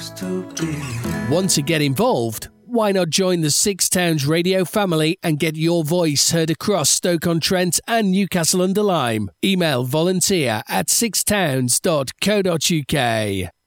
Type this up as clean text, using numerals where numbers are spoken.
supposed to be. Want to get involved? Why not join the Six Towns radio family and get your voice heard across Stoke-on-Trent and Newcastle-under-Lyme? Email volunteer@sixtowns.co.uk.